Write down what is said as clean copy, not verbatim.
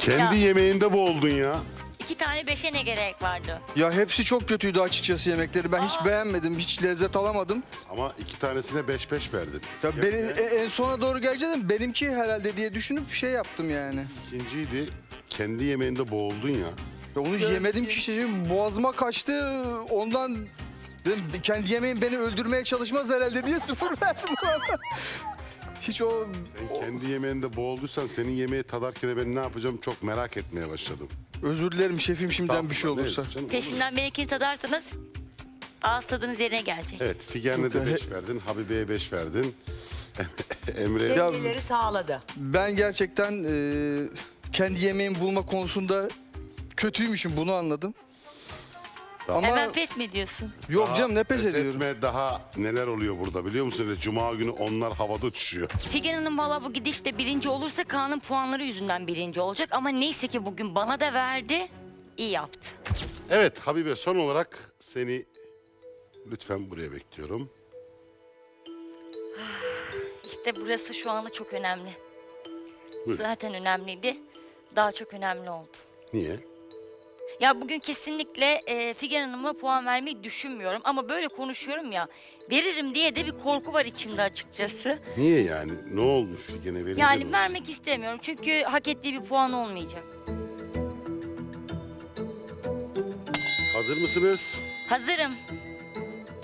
Kendi Ya. yemeğinde boğuldun ya. 2 tane 5'e ne gerek vardı? Ya hepsi çok kötüydü açıkçası yemekleri. Ben hiç Aa. beğenmedim, hiç lezzet alamadım. Ama 2 tanesine 5-5 verdin. Ya benim en sona doğru geleceğim benimki herhalde diye düşünüp şey yaptım yani. İkinciydi. Kendi yemeğinde boğuldun ya. Ya onu yemedim ki işte boğazıma kaçtı ondan dedim kendi yemeğim beni öldürmeye çalışmaz herhalde diye 0 verdim. Hiç o Sen kendi yemeğinde boğulduysan senin yemeği tadarken ben ne yapacağım çok merak etmeye başladım. özür dilerim şefim şimdiden bir şey Estağfurullah, olursa. neyse canım, olur. Peşinden benimkini tadarsanız ağız tadınız yerine gelecek. Evet, Figen'le de 5 verdin, Habibe'ye 5 verdin. Emre'ye Dengeleri sağladı. Ben gerçekten kendi yemeğimi bulma konusunda kötüymüşüm bunu anladım. Ama Hemen pes mi ediyorsun? yok canım ne pes pes ediyorum. etme, daha neler oluyor burada biliyor musun? Öyle Cuma günü onlar havada uçuşuyor. Figen Hanım valla bu gidişte birinci olursa Kaan'ın puanları yüzünden birinci olacak. Ama neyse ki bugün bana da verdi. İyi yaptı. Evet Habibe, son olarak seni lütfen buraya bekliyorum. İşte burası şu anda çok önemli. Buyur. Zaten önemliydi. Daha çok önemli oldu. Niye? Ya bugün kesinlikle Figen Hanım'a puan vermeyi düşünmüyorum. Ama böyle konuşuyorum ya. Veririm diye de bir korku var içimde açıkçası. Niye yani? Ne olmuş Figen'e verince Yani mi? vermek istemiyorum. Çünkü hak ettiği bir puan olmayacak. Hazır mısınız? Hazırım.